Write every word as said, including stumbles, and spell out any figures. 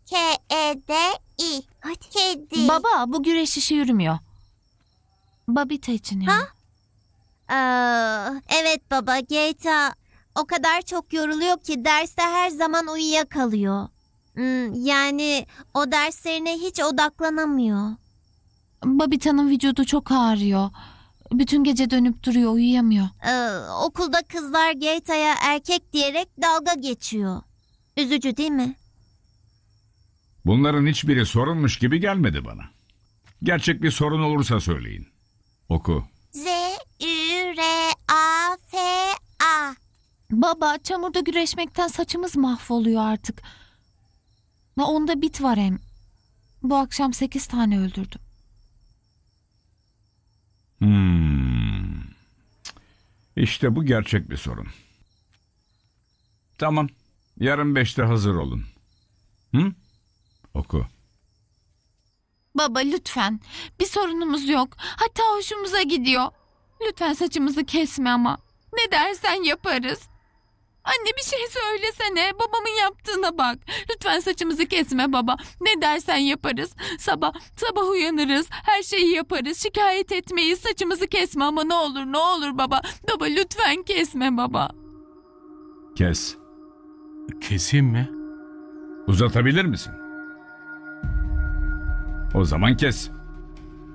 K E D I. Hadi. Kedi. Baba, bu güreş işi yürümüyor. Babita için yani. Aa, evet baba, Geita o kadar çok yoruluyor ki derste her zaman uyuyakalıyor. Hmm, yani o derslerine hiç odaklanamıyor. Babita'nın vücudu çok ağrıyor. Bütün gece dönüp duruyor, uyuyamıyor. Ee, okulda kızlar Geita'ya erkek diyerek dalga geçiyor. Üzücü değil mi? Bunların hiçbiri sorunmuş gibi gelmedi bana. Gerçek bir sorun olursa söyleyin. Oku. Z Ü R A F A. Baba, çamurda güreşmekten saçımız mahvoluyor artık. Ve onda bit var hem. Bu akşam sekiz tane öldürdüm. Hmm. İşte bu gerçek bir sorun. Tamam. Yarın beşte hazır olun. Hı? Oku. Baba lütfen. Bir sorunumuz yok. Hatta hoşumuza gidiyor. Lütfen saçımızı kesme ama. Ne dersen yaparız. Anne bir şey söylesene. Babamın yaptığına bak. Lütfen saçımızı kesme baba. Ne dersen yaparız. Sabah sabah uyanırız. Her şeyi yaparız. Şikayet etmeyiz. Saçımızı kesme ama ne olur ne olur baba. Baba lütfen kesme baba. Kes. Keseyim mi? Uzatabilir misin? O zaman kes.